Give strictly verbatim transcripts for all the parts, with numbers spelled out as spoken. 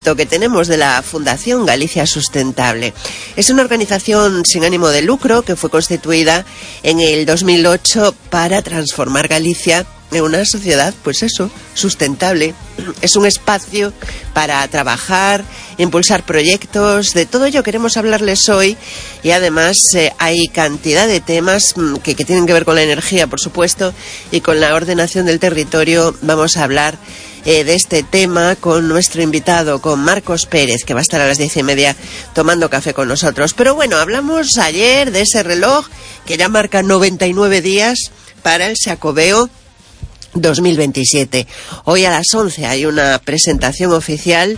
que tenemos de la Fundación Galicia Sustentable. Es una organización sin ánimo de lucro que fue constituida en el dos mil ocho para transformar Galicia en una sociedad, pues eso, sustentable. Es un espacio para trabajar, impulsar proyectos, de todo ello queremos hablarles hoy y además eh, hay cantidad de temas que, que tienen que ver con la energía, por supuesto, y con la ordenación del territorio. Vamos a hablar eh, de este tema con nuestro invitado, con Marcos Pérez, que va a estar a las diez y media tomando café con nosotros. Pero bueno, hablamos ayer de ese reloj que ya marca noventa y nueve días para el Xacobeo dos mil veintisiete. Hoy a las once hay una presentación oficial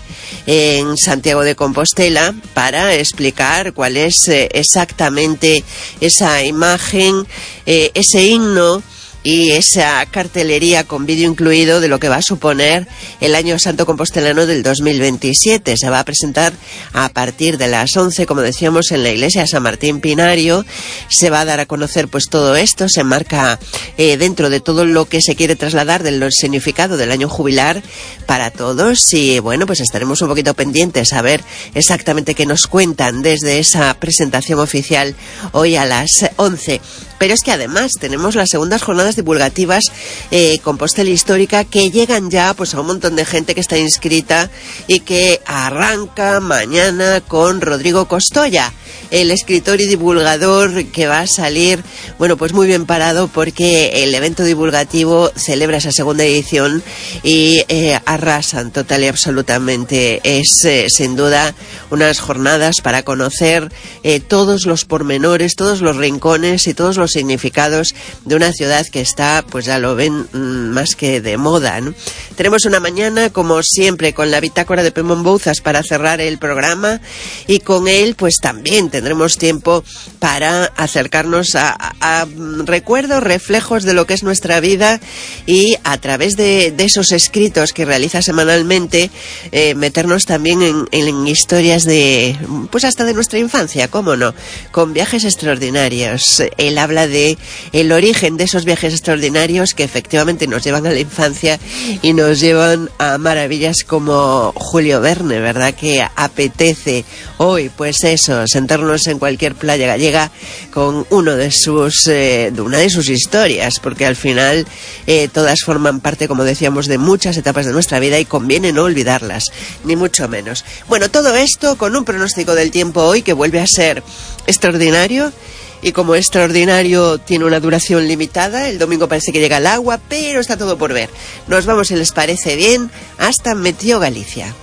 en Santiago de Compostela para explicar cuál es eh, exactamente esa imagen, eh, ese himno y esa cartelería con vídeo incluido de lo que va a suponer el Año Santo Compostelano del dos mil veintisiete. Se va a presentar a partir de las once, como decíamos, en la iglesia San Martín Pinario. Se va a dar a conocer pues todo esto, se enmarca eh, dentro de todo lo que se quiere trasladar del significado del año jubilar para todos. Y bueno, pues estaremos un poquito pendientes a ver exactamente qué nos cuentan desde esa presentación oficial hoy a las once. Pero es que además tenemos las segundas jornadas divulgativas eh, Compostela Histórica, que llegan ya pues a un montón de gente que está inscrita y que arranca mañana con Rodrigo Costoya, el escritor y divulgador que va a salir, bueno, pues muy bien parado, porque el evento divulgativo celebra esa segunda edición y eh, arrasan total y absolutamente. Es eh, sin duda unas jornadas para conocer eh, todos los pormenores, todos los rincones y todos los significados de una ciudad que está, pues ya lo ven, más que de moda, ¿no? Tenemos una mañana, como siempre, con la bitácora de Pemón Bouzas para cerrar el programa, y con él pues también tendremos tiempo para acercarnos a, a, a recuerdos, reflejos de lo que es nuestra vida, y a través de, de esos escritos que realiza semanalmente, eh, meternos también en, en historias de, pues hasta de nuestra infancia, cómo no, con viajes extraordinarios. Él habla de el origen de esos viajes extraordinarios que efectivamente nos llevan a la infancia y nos llevan a maravillas como Julio Verne, ¿verdad? Que apetece hoy, pues eso, sentarnos en cualquier playa gallega con uno de sus, eh, de una de sus historias, porque al final eh, todas forman parte, como decíamos, de muchas etapas de nuestra vida y conviene no olvidarlas, ni mucho menos. Bueno, todo esto con un pronóstico del tiempo hoy que vuelve a ser extraordinario. Y como extraordinario tiene una duración limitada, el domingo parece que llega el agua, pero está todo por ver. Nos vamos, si les parece bien, hasta Meteo Galicia.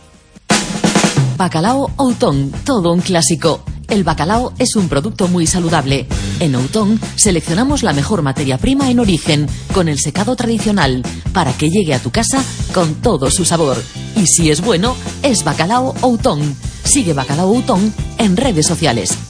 Bacalao Outón, todo un clásico. El bacalao es un producto muy saludable. En Outón seleccionamos la mejor materia prima en origen, con el secado tradicional, para que llegue a tu casa con todo su sabor. Y si es bueno, es Bacalao Outón. Sigue Bacalao Outón en redes sociales.